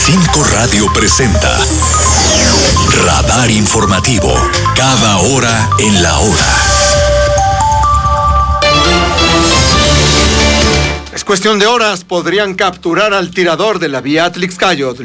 5 Radio presenta Radar Informativo, cada hora en la hora. Es cuestión de horas, podrían capturar al tirador de la vía Atlixcáyotl.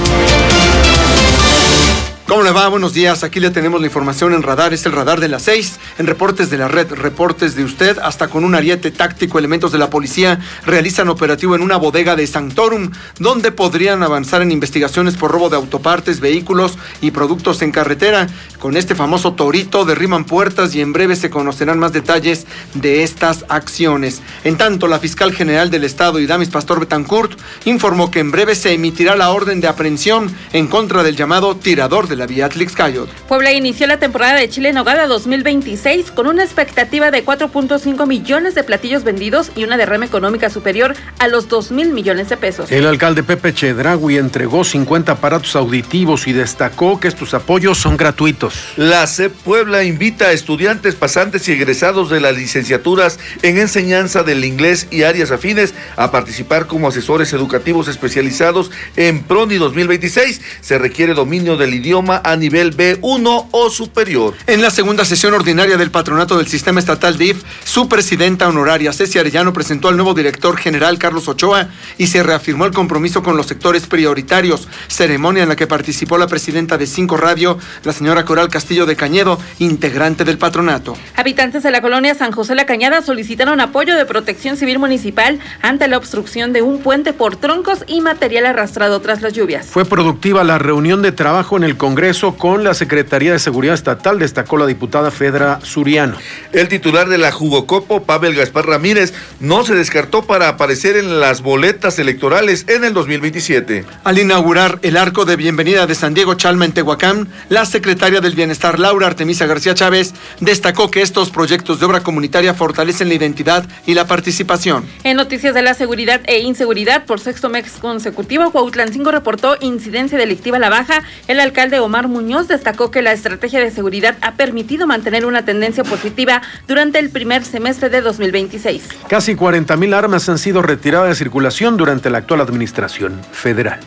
¿Cómo le va? Buenos días, aquí le tenemos la información en Radar, es el Radar de las 6, en reportes de la red, reportes de usted, hasta con un ariete táctico, elementos de la policía realizan operativo en una bodega de Sanctorum, donde podrían avanzar en investigaciones por robo de autopartes, vehículos y productos en carretera. Con este famoso torito derriban puertas y en breve se conocerán más detalles de estas acciones. En tanto, la fiscal general del estado, Idamis Pastor Betancourt, informó que en breve se emitirá la orden de aprehensión en contra del llamado tirador de la vía Atlixcáyotl. Puebla inició la temporada de chile en nogada 2026 con una expectativa de 4.5 millones de platillos vendidos y una derrama económica superior a los 2,000 millones de pesos. El alcalde Pepe Chedraui entregó 50 aparatos auditivos y destacó que estos apoyos son gratuitos. La CEP Puebla invita a estudiantes, pasantes y egresados de las licenciaturas en enseñanza del inglés y áreas afines a participar como asesores educativos especializados en PRONI 2026. Se requiere dominio del idioma a nivel B1 o superior. En la segunda sesión ordinaria del patronato del Sistema Estatal DIF, su presidenta honoraria, Ceci Arellano, presentó al nuevo director general, Carlos Ochoa, y se reafirmó el compromiso con los sectores prioritarios. Ceremonia en la que participó la presidenta de 5 Radio, la señora Coral Castillo de Cañedo, integrante del patronato. Habitantes de la colonia San José La Cañada solicitaron apoyo de Protección Civil Municipal ante la obstrucción de un puente por troncos y material arrastrado tras las lluvias. Fue productiva la reunión de trabajo en el Congreso con la Secretaría de Seguridad Estatal, destacó la diputada Fedra Suriano. El titular de la Jugocopo, Pavel Gaspar Ramírez, no se descartó para aparecer en las boletas electorales en el 2027. Al inaugurar el arco de bienvenida de San Diego Chalma en Tehuacán, la secretaria del Bienestar, Laura Artemisa García Chávez, destacó que estos proyectos de obra comunitaria fortalecen la identidad y la participación. En noticias de la seguridad e inseguridad, por sexto mes consecutivo, Cuautlancingo reportó incidencia delictiva a la baja. El alcalde Omar Muñoz destacó que la estrategia de seguridad ha permitido mantener una tendencia positiva durante el primer semestre de 2026. Casi 40,000 armas han sido retiradas de circulación durante la actual administración federal.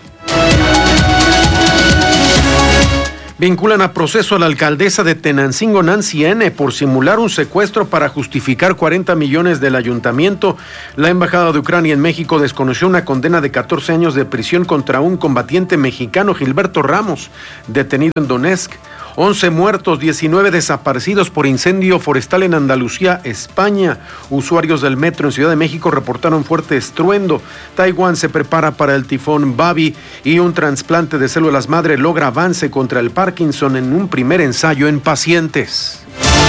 Vinculan a proceso a la alcaldesa de Tenancingo, Nancy N., por simular un secuestro para justificar 40 millones del ayuntamiento. La embajada de Ucrania en México desconoció una condena de 14 años de prisión contra un combatiente mexicano, Gilberto Ramos, detenido en Donetsk. 11 muertos, 19 desaparecidos por incendio forestal en Andalucía, España. Usuarios del metro en Ciudad de México reportaron fuerte estruendo. Taiwán se prepara para el tifón Babi y un trasplante de células madre logra avance contra el Parkinson en un primer ensayo en pacientes.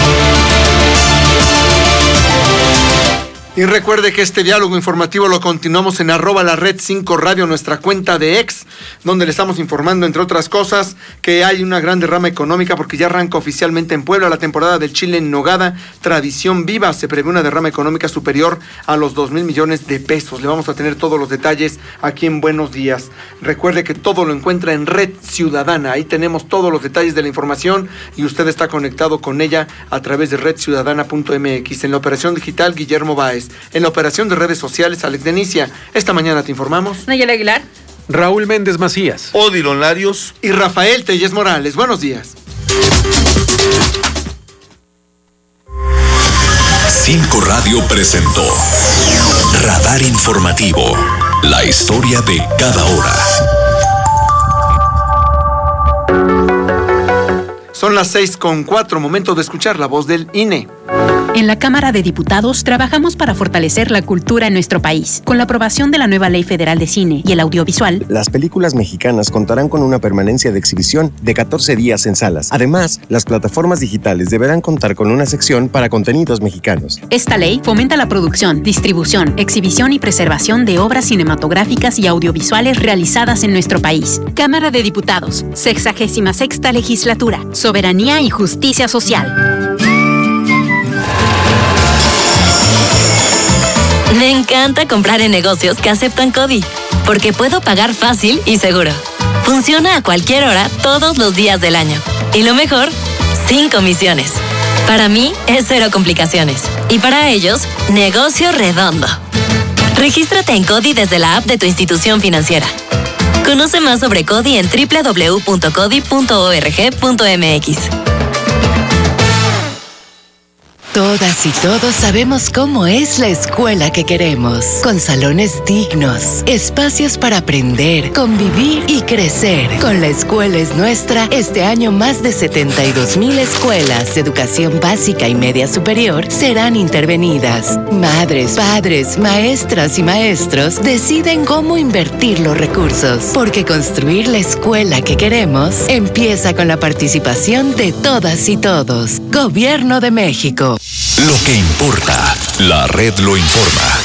Y recuerde que este diálogo informativo lo continuamos en @lared5radio, nuestra cuenta de ex, donde le estamos informando, entre otras cosas, que hay una gran derrama económica porque ya arranca oficialmente en Puebla la temporada del chile en nogada, tradición viva. Se prevé una derrama económica superior a los 2,000 millones de pesos. Le vamos a tener todos los detalles aquí en Buenos Días. Recuerde que todo lo encuentra en Red Ciudadana. Ahí tenemos todos los detalles de la información y usted está conectado con ella a través de redciudadana.mx. En la operación digital, Guillermo Báez. En la operación de redes sociales, Alex Denicia. Esta mañana te informamos Nayela Aguilar, Raúl Méndez Macías, Odilon Larios y Rafael Telles Morales. Buenos días. 5 Radio presentó Radar Informativo, la historia de cada hora. Son las 6:04, momento de escuchar la voz del INE. En la Cámara de Diputados trabajamos para fortalecer la cultura en nuestro país. Con la aprobación de la nueva Ley Federal de Cine y el Audiovisual, las películas mexicanas contarán con una permanencia de exhibición de 14 días en salas. Además, las plataformas digitales deberán contar con una sección para contenidos mexicanos. Esta ley fomenta la producción, distribución, exhibición y preservación de obras cinematográficas y audiovisuales realizadas en nuestro país. Cámara de Diputados, 66ª Legislatura, Soberanía y Justicia Social. Me encanta comprar en negocios que aceptan CODI, porque puedo pagar fácil y seguro. Funciona a cualquier hora, todos los días del año. Y lo mejor, sin comisiones. Para mí, es cero complicaciones. Y para ellos, negocio redondo. Regístrate en CODI desde la app de tu institución financiera. Conoce más sobre CODI en www.codi.org.mx. Todas y todos sabemos cómo es la escuela que queremos, con salones dignos, espacios para aprender, convivir y crecer. Con La Escuela es Nuestra, este año más de 72,000 escuelas de educación básica y media superior serán intervenidas. Madres, padres, maestras y maestros deciden cómo invertir los recursos, porque construir la escuela que queremos empieza con la participación de todas y todos. Gobierno de México. Lo que importa, la red lo informa.